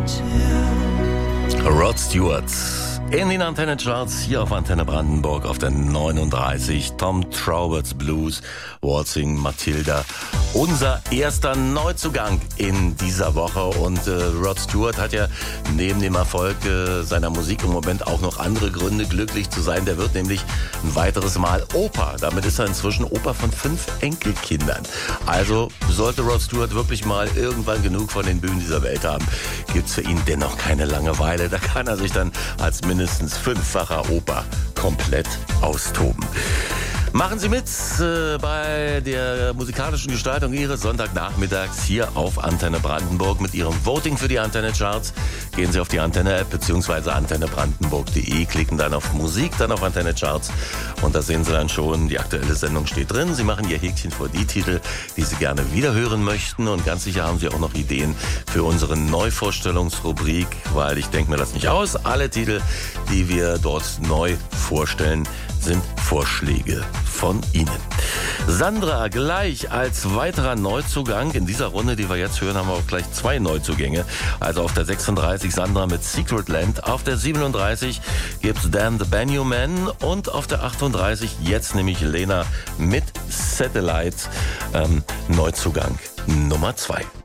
Rod Stewart in den Antenne-Charts hier auf Antenne Brandenburg auf der 39. Tom Trauberts Blues, Waltzing Matilda. Unser erster Neuzugang in dieser Woche. Und Rod Stewart hat ja neben dem Erfolg seiner Musik im Moment auch noch andere Gründe, glücklich zu sein. Der wird nämlich ein weiteres Mal Opa. Damit ist er inzwischen Opa von 5 Enkelkindern. Also sollte Rod Stewart wirklich mal irgendwann genug von den Bühnen dieser Welt haben, gibt's für ihn dennoch keine Langeweile. Da kann er sich dann als mindestens 5-facher Opa komplett austoben. Machen Sie mit bei der musikalischen Gestaltung Ihres Sonntagnachmittags hier auf Antenne Brandenburg mit Ihrem Voting für die Antenne-Charts. Gehen Sie auf die Antenne-App bzw. antennebrandenburg.de, klicken dann auf Musik, dann auf Antenne-Charts und da sehen Sie dann schon, die aktuelle Sendung steht drin. Sie machen Ihr Häkchen vor die Titel, die Sie gerne wiederhören möchten und ganz sicher haben Sie auch noch Ideen für unsere Neuvorstellungsrubrik, weil ich denke mir das nicht aus. Alle Titel, die wir dort neu vorstellen, sind Vorschläge von Ihnen. Sandra gleich als weiterer Neuzugang. In dieser Runde, die wir jetzt hören, haben wir auch gleich 2 Neuzugänge. Also auf der 36 Sandra mit Secret Land, auf der 37 gibt's Dan the Banjo Man und auf der 38 jetzt nämlich Lena mit Satellite. Neuzugang Nummer 2.